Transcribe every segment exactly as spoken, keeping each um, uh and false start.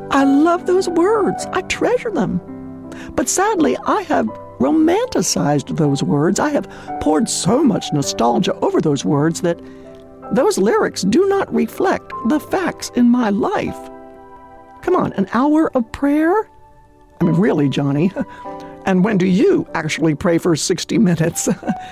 I love those words. I treasure them. But sadly, I have romanticized those words. I have poured so much nostalgia over those words that those lyrics do not reflect the facts in my life. Come on, an hour of prayer? I mean, really, Johnny? And when do you actually pray for sixty minutes?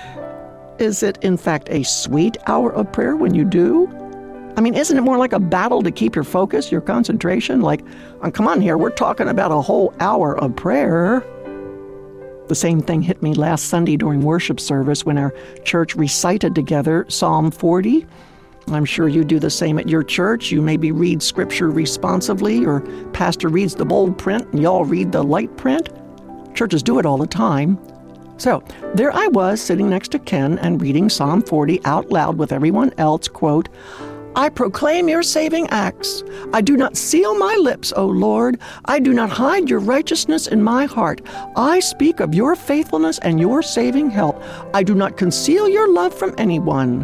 Is it, in fact, a sweet hour of prayer when you do? I mean, isn't it more like a battle to keep your focus, your concentration? Like, oh, come on here, we're talking about a whole hour of prayer. The same thing hit me last Sunday during worship service when our church recited together Psalm forty. I'm sure you do the same at your church. You maybe read scripture responsively, or pastor reads the bold print and y'all read the light print. Churches do it all the time. So there I was sitting next to Ken and reading Psalm forty out loud with everyone else, quote, I proclaim your saving acts. I do not seal my lips, O Lord. I do not hide your righteousness in my heart. I speak of your faithfulness and your saving help. I do not conceal your love from anyone.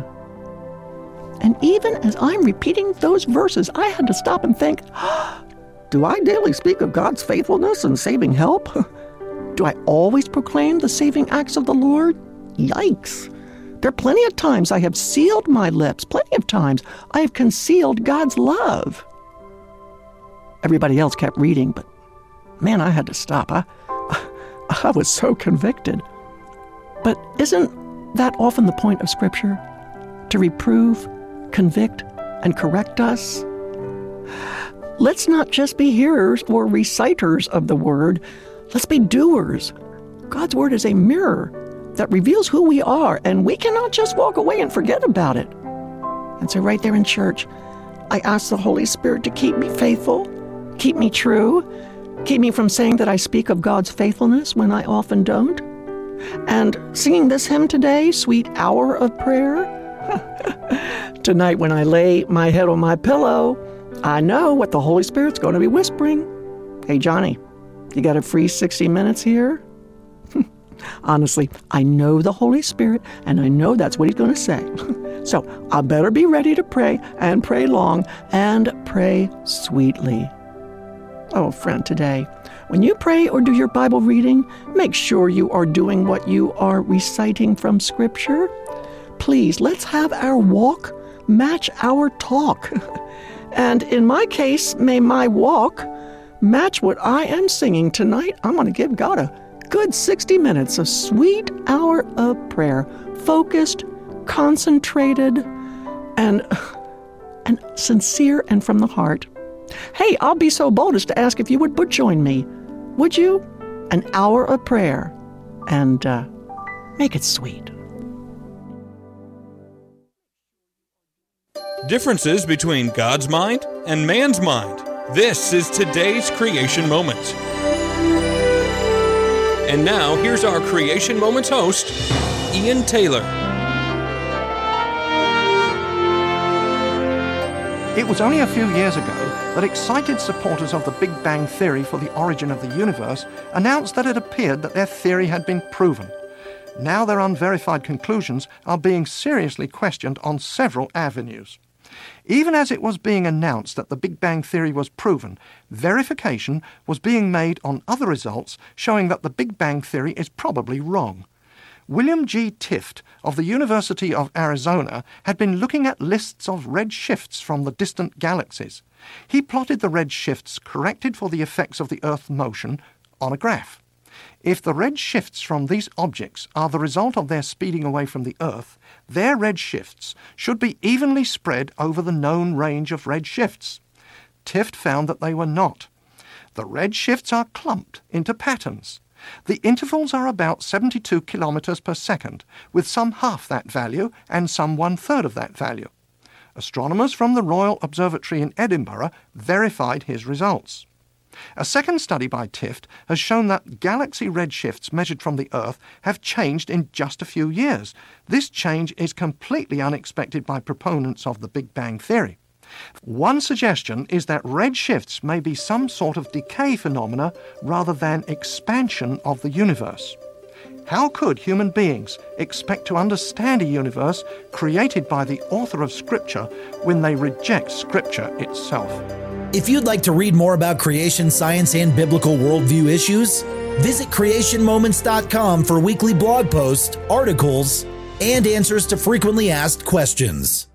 And even as I'm repeating those verses, I had to stop and think, do I daily speak of God's faithfulness and saving help? Do I always proclaim the saving acts of the Lord? Yikes. There are plenty of times I have sealed my lips. Plenty of times I have concealed God's love. Everybody else kept reading, but man, I had to stop. I, I was so convicted. But isn't that often the point of Scripture? To reprove, convict, and correct us? Let's not just be hearers or reciters of the Word. Let's be doers. God's Word is a mirror that reveals who we are, and we cannot just walk away and forget about it. And so right there in church, I ask the Holy Spirit to keep me faithful, keep me true, keep me from saying that I speak of God's faithfulness when I often don't. And singing this hymn today, Sweet Hour of Prayer, tonight when I lay my head on my pillow, I know what the Holy Spirit's going to be whispering. Hey, Johnny, you got a free sixty minutes here? Honestly, I know the Holy Spirit, and I know that's what he's going to say. So I better be ready to pray, and pray long, and pray sweetly. Oh, friend, today, when you pray or do your Bible reading, make sure you are doing what you are reciting from Scripture. Please, let's have our walk match our talk. And in my case, may my walk match what I am singing tonight. I'm going to give God a good sixty minutes of sweet hour of prayer, focused, concentrated, and, and sincere and from the heart. Hey, I'll be so bold as to ask if you would but join me. Would you? An hour of prayer, and uh, make it sweet. Differences between God's mind and man's mind. This is today's Creation Moments. And now, here's our Creation Moments host, Ian Taylor. It was only a few years ago that excited supporters of the Big Bang Theory for the origin of the universe announced that it appeared that their theory had been proven. Now their unverified conclusions are being seriously questioned on several avenues. Even as it was being announced that the Big Bang Theory was proven, verification was being made on other results showing that the Big Bang Theory is probably wrong. William G. Tift of the University of Arizona had been looking at lists of red shifts from the distant galaxies. He plotted the red shifts corrected for the effects of the Earth's motion on a graph. If the red shifts from these objects are the result of their speeding away from the Earth, their red shifts should be evenly spread over the known range of red shifts. Tift found that they were not. The red shifts are clumped into patterns. The intervals are about seventy-two kilometers per second, with some half that value and some one-third of that value. Astronomers from the Royal Observatory in Edinburgh verified his results. A second study by Tift has shown that galaxy redshifts measured from the Earth have changed in just a few years. This change is completely unexpected by proponents of the Big Bang Theory. One suggestion is that redshifts may be some sort of decay phenomena rather than expansion of the universe. How could human beings expect to understand a universe created by the author of Scripture when they reject Scripture itself? If you'd like to read more about creation science and biblical worldview issues, visit creation moments dot com for weekly blog posts, articles, and answers to frequently asked questions.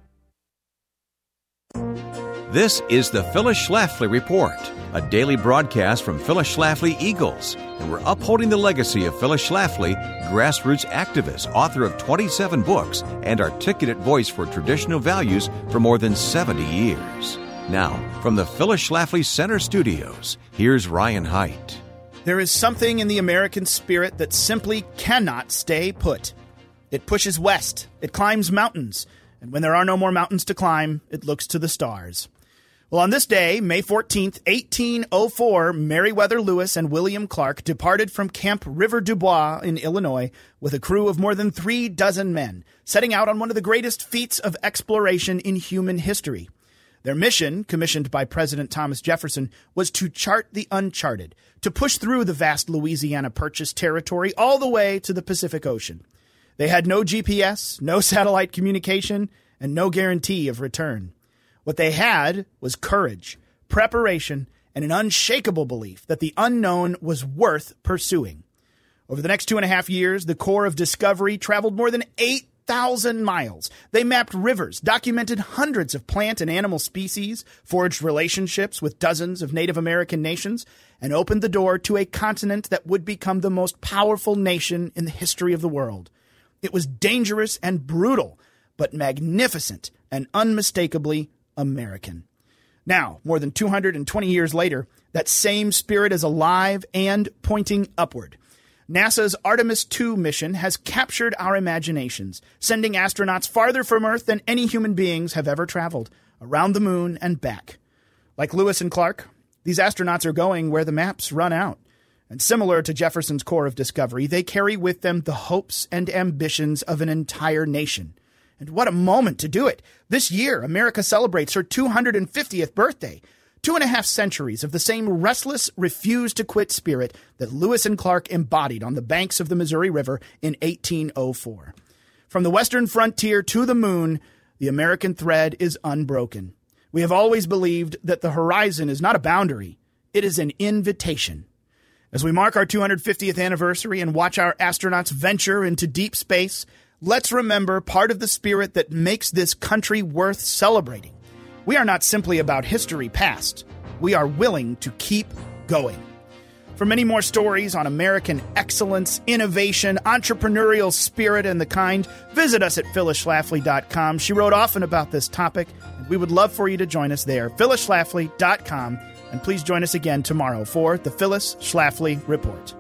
This is the Phyllis Schlafly Report, a daily broadcast from Phyllis Schlafly Eagles, and we're upholding the legacy of Phyllis Schlafly, grassroots activist, author of twenty-seven books, and articulate voice for traditional values for more than seventy years. Now, from the Phyllis Schlafly Center Studios, here's Ryan Haidt. There is something in the American spirit that simply cannot stay put. It pushes west, it climbs mountains, and when there are no more mountains to climb, it looks to the stars. Well, on this day, May fourteenth, eighteen oh four, Meriwether Lewis and William Clark departed from Camp River du Bois in Illinois with a crew of more than three dozen men, setting out on one of the greatest feats of exploration in human history. Their mission, commissioned by President Thomas Jefferson, was to chart the uncharted, to push through the vast Louisiana Purchase territory all the way to the Pacific Ocean. They had no G P S, no satellite communication, and no guarantee of return. What they had was courage, preparation, and an unshakable belief that the unknown was worth pursuing. Over the next two and a half years, the Corps of Discovery traveled more than eight thousand miles. They mapped rivers, documented hundreds of plant and animal species, forged relationships with dozens of Native American nations, and opened the door to a continent that would become the most powerful nation in the history of the world. It was dangerous and brutal, but magnificent and unmistakably American. Now, more than two hundred twenty years later, that same spirit is alive and pointing upward. NASA's Artemis two mission has captured our imaginations, sending astronauts farther from Earth than any human beings have ever traveled, around the moon and back. Like Lewis and Clark, these astronauts are going where the maps run out. And similar to Jefferson's Corps of Discovery, they carry with them the hopes and ambitions of an entire nation. And what a moment to do it! This year, America celebrates her two hundred fiftieth birthday. Two and a half centuries of the same restless, refuse-to-quit spirit that Lewis and Clark embodied on the banks of the Missouri River in eighteen oh four. From the western frontier to the moon, the American thread is unbroken. We have always believed that the horizon is not a boundary, it is an invitation. As we mark our two hundred fiftieth anniversary and watch our astronauts venture into deep space, let's remember part of the spirit that makes this country worth celebrating. We are not simply about history past. We are willing to keep going. For many more stories on American excellence, innovation, entrepreneurial spirit, and the kind, visit us at phyllis schlafly dot com. She wrote often about this topic, and we would love for you to join us there, phyllis schlafly dot com. And please join us again tomorrow for the Phyllis Schlafly Report.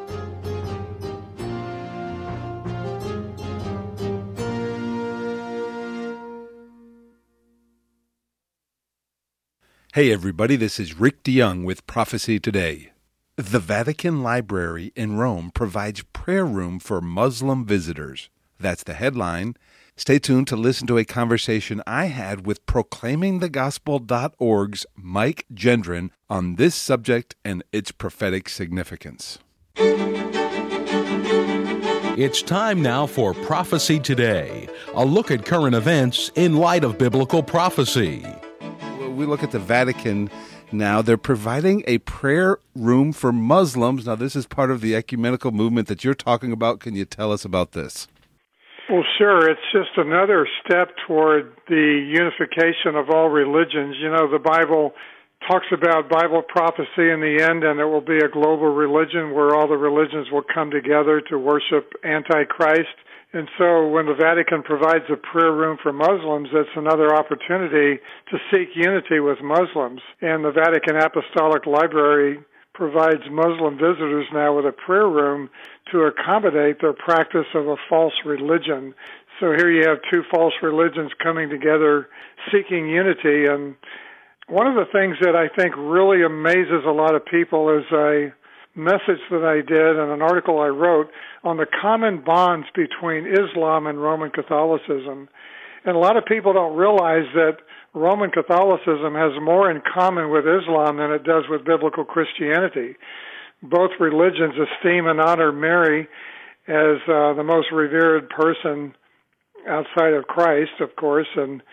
Hey everybody, this is Rick DeYoung with Prophecy Today. The Vatican Library in Rome provides prayer room for Muslim visitors. That's the headline. Stay tuned to listen to a conversation I had with proclaiming the gospel dot org's Mike Gendron on this subject and its prophetic significance. It's time now for Prophecy Today, a look at current events in light of biblical prophecy. We look at the Vatican now. They're providing a prayer room for Muslims. Now, this is part of the ecumenical movement that you're talking about. Can you tell us about this? Well, sure. It's just another step toward the unification of all religions. You know, the Bible talks about Bible prophecy in the end, and it will be a global religion where all the religions will come together to worship Antichrist. And so when the Vatican provides a prayer room for Muslims, it's another opportunity to seek unity with Muslims. And the Vatican Apostolic Library provides Muslim visitors now with a prayer room to accommodate their practice of a false religion. So here you have two false religions coming together, seeking unity. And one of the things that I think really amazes a lot of people is a message that I did and an article I wrote on the common bonds between Islam and Roman Catholicism. And a lot of people don't realize that Roman Catholicism has more in common with Islam than it does with biblical Christianity. Both religions esteem and honor Mary as uh, the most revered person outside of Christ, of course, and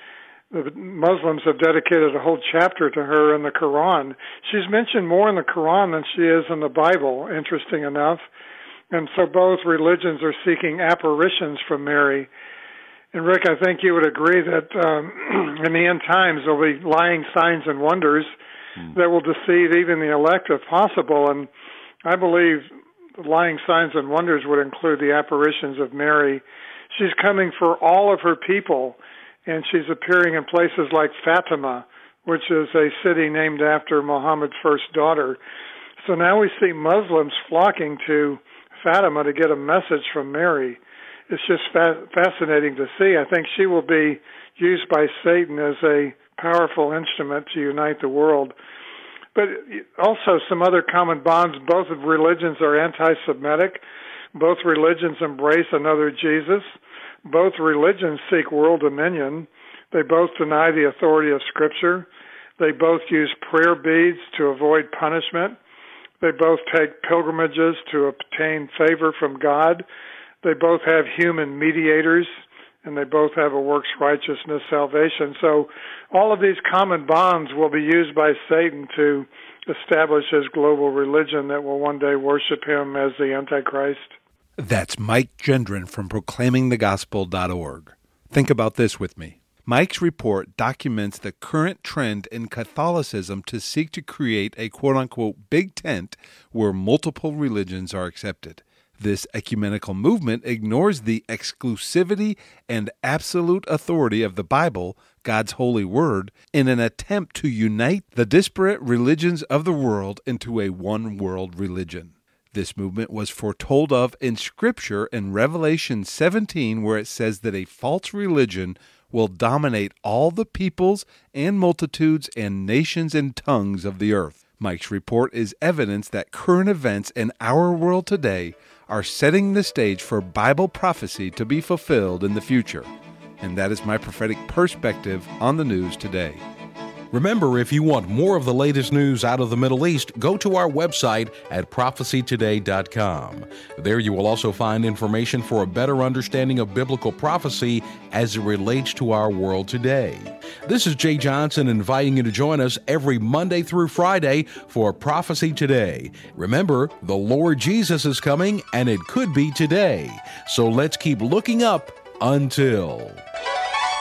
the Muslims have dedicated a whole chapter to her in the Quran. She's mentioned more in the Quran than she is in the Bible, interesting enough. And so both religions are seeking apparitions from Mary. And Rick, I think you would agree that um, in the end times there'll be lying signs and wonders mm. that will deceive even the elect if possible. And I believe lying signs and wonders would include the apparitions of Mary. She's coming for all of her people, and she's appearing in places like Fatima, which is a city named after Muhammad's first daughter. So now we see Muslims flocking to Fatima to get a message from Mary. It's just fa- fascinating to see. I think she will be used by Satan as a powerful instrument to unite the world. But also some other common bonds. Both of religions are anti-Semitic. Both religions embrace another Jesus. Both religions seek world dominion. They both deny the authority of Scripture. They both use prayer beads to avoid punishment. They both take pilgrimages to obtain favor from God. They both have human mediators, and they both have a works righteousness salvation. So all of these common bonds will be used by Satan to establish his global religion that will one day worship him as the Antichrist. That's Mike Gendron from proclaiming the gospel dot org. Think about this with me. Mike's report documents the current trend in Catholicism to seek to create a quote-unquote big tent where multiple religions are accepted. This ecumenical movement ignores the exclusivity and absolute authority of the Bible, God's holy word, in an attempt to unite the disparate religions of the world into a one-world religion. This movement was foretold of in Scripture in Revelation seventeen, where it says that a false religion will dominate all the peoples and multitudes and nations and tongues of the earth. Mike's report is evidence that current events in our world today are setting the stage for Bible prophecy to be fulfilled in the future. And that is my prophetic perspective on the news today. Remember, if you want more of the latest news out of the Middle East, go to our website at prophecy today dot com. There you will also find information for a better understanding of biblical prophecy as it relates to our world today. This is Jay Johnson inviting you to join us every Monday through Friday for Prophecy Today. Remember, the Lord Jesus is coming, and it could be today. So let's keep looking up until...